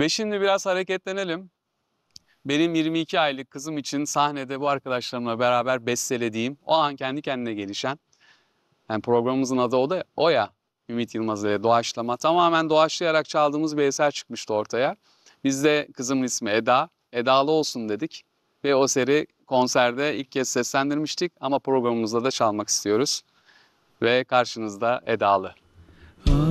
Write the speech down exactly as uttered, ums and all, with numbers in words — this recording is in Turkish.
Ve şimdi biraz hareketlenelim. Benim yirmi iki aylık kızım için sahnede bu arkadaşlarımla beraber bestelediğim, o an kendi kendine gelişen, yani programımızın adı o da o ya, Ümit Yılmaz ile Doğaçlama. Tamamen doğaçlayarak çaldığımız bir eser çıkmıştı ortaya. Biz de kızımın ismi Eda, Edalı olsun dedik. Ve o seri konserde ilk kez seslendirmiştik ama programımızda da çalmak istiyoruz. Ve karşınızda Edalı.